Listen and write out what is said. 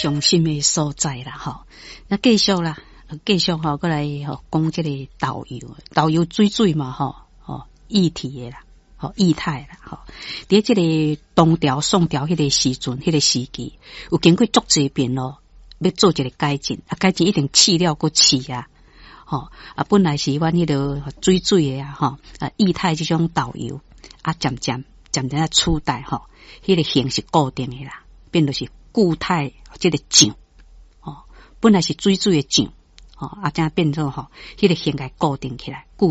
伤心的所在啦吼。那继续啦，继续吼，过来吼讲这个导游，导游水嘛吼，液体的啦，液态啦吼。伫这个东调宋调迄个时阵，迄个时期，有经过足济遍咯，要做一个改进，改进一定试了搁试啊。本来是阮迄个水的啊，液态这种导游渐渐啊取代迄个形是固定的啦，变作是固态这个酱本来是水的酱正变做迄个形态固定起来。